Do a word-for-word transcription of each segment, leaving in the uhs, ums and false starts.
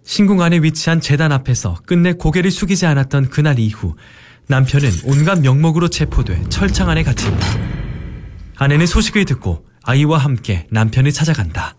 신궁 안에 위치한 제단 앞에서 끝내 고개를 숙이지 않았던 그날 이후 남편은 온갖 명목으로 체포돼 철창 안에 갇힌다. 아내는 소식을 듣고 아이와 함께 남편을 찾아간다.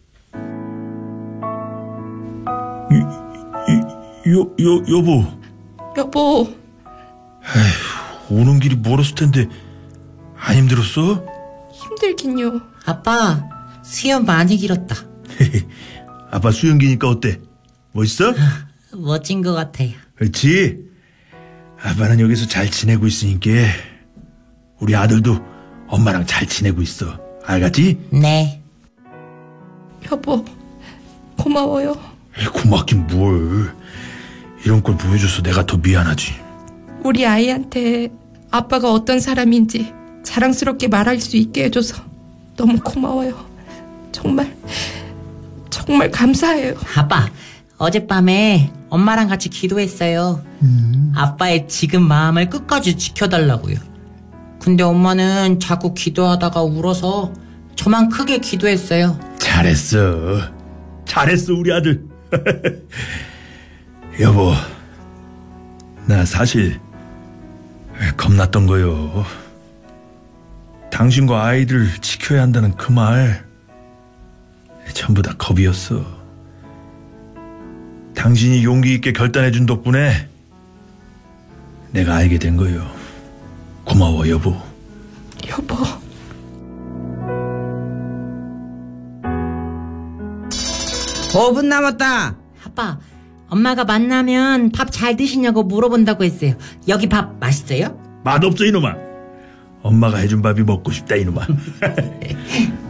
여, 여, 여보. 여보. 에휴, 오는 길이 멀었을 텐데 안 힘들었어? 힘들긴요. 아빠, 수염 많이 길었다. 아빠 수염 기니까 어때? 멋있어? 멋진 것 같아요. 그렇지. 아빠는 여기서 잘 지내고 있으니까 우리 아들도 엄마랑 잘 지내고 있어. 알겠지? 네. 여보, 고마워요. 에이, 고맙긴 뭘. 이런 걸 보여줘서 내가 더 미안하지. 우리 아이한테 아빠가 어떤 사람인지 자랑스럽게 말할 수 있게 해줘서 너무 고마워요. 정말 정말 감사해요. 아빠, 어젯밤에 엄마랑 같이 기도했어요. 음. 아빠의 지금 마음을 끝까지 지켜달라고요. 근데 엄마는 자꾸 기도하다가 울어서 저만 크게 기도했어요. 잘했어. 잘했어 우리 아들. 여보, 나 사실 겁났던 거요. 당신과 아이들 지켜야 한다는 그 말 전부 다 겁이었어. 당신이 용기 있게 결단해준 덕분에 내가 알게 된 거요. 고마워 여보. 여보. 오 분 남았다. 아빠, 엄마가 만나면 밥 잘 드시냐고 물어본다고 했어요. 여기 밥 맛있어요? 맛없어 이놈아. 엄마가 해준 밥이 먹고 싶다 이놈아.